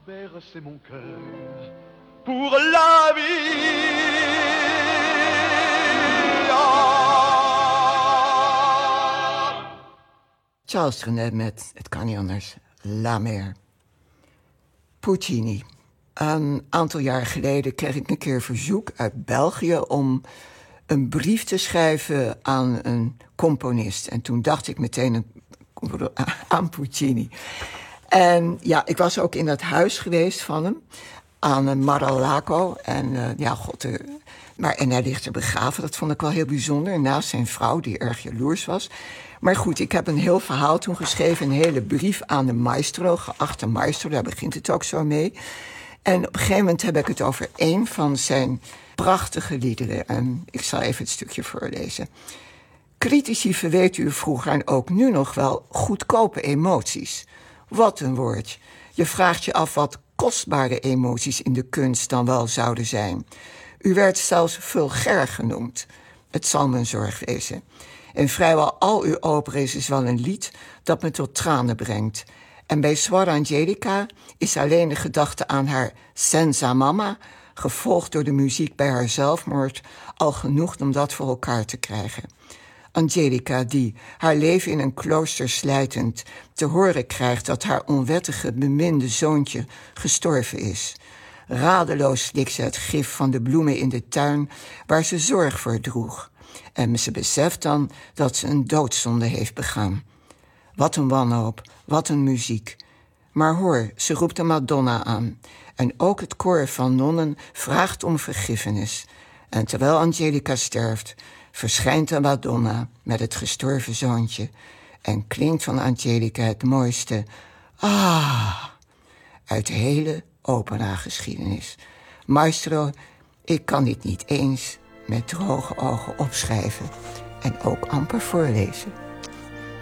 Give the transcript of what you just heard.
bercer mon cœur pour la vie. Charles Trenet met, het kan niet anders, La Mer. Puccini. Een aantal jaar geleden kreeg ik een keer verzoek uit België om een brief te schrijven aan een componist. En toen dacht ik meteen aan Puccini. En ja, ik was ook in dat huis geweest van hem, aan Mar-a-Lago. En en hij ligt er begraven, dat vond ik wel heel bijzonder. Naast zijn vrouw, die erg jaloers was. Maar goed, ik heb een heel verhaal toen geschreven, een hele brief aan de maestro, geachte maestro, daar begint het ook zo mee. En op een gegeven moment heb ik het over een van zijn prachtige liederen. En ik zal even het stukje voorlezen. Critici verweten u vroeger en ook nu nog wel goedkope emoties. Wat een woord. Je vraagt je af wat kostbare emoties in de kunst dan wel zouden zijn. U werd zelfs vulgair genoemd. Het zal mijn zorg wezen. In vrijwel al uw operas is wel een lied dat me tot tranen brengt. En bij Suor Angelica is alleen de gedachte aan haar Senza Mama, gevolgd door de muziek bij haar zelfmoord, al genoeg om dat voor elkaar te krijgen. Angelica, die, haar leven in een klooster slijtend, te horen krijgt dat haar onwettige, beminde zoontje gestorven is. Radeloos slikt ze het gif van de bloemen in de tuin waar ze zorg voor droeg. En ze beseft dan dat ze een doodzonde heeft begaan. Wat een wanhoop, wat een muziek. Maar hoor, ze roept de Madonna aan. En ook het koor van nonnen vraagt om vergiffenis. En terwijl Angelica sterft, verschijnt de Madonna met het gestorven zoontje. En klinkt van Angelica het mooiste uit de hele operageschiedenis. Maestro, ik kan dit niet eens met droge ogen opschrijven en ook amper voorlezen.